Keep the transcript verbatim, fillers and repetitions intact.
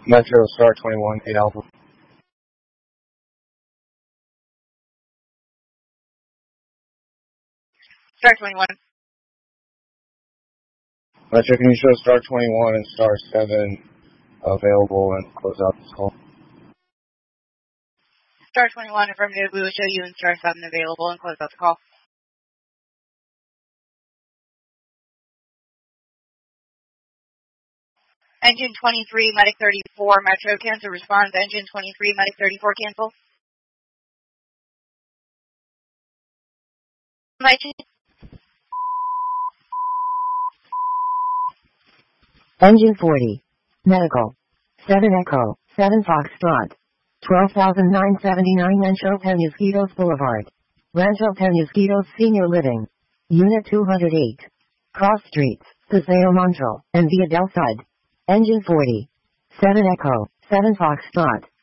Metro Star twenty-one, eight Alpha. Star twenty-one. Metro, can you show Star twenty-one and Star seven available and close out this call? Star twenty-one, affirmative. We will show you and Star seven available and close out the call. Engine twenty-three, Medic thirty-four, Metro, cancel response. Engine twenty-three, Medic thirty-four, cancel. Engine forty. Medical. seven Echo, seven Foxtrot. twelve thousand nine hundred seventy-nine Rancho Penasquitos Boulevard. Rancho Penasquitos Senior Living. Unit two hundred eight. Cross Streets, Paseo Montreal, and Via del Sud. Engine forty. seven Echo, seven Foxtrot.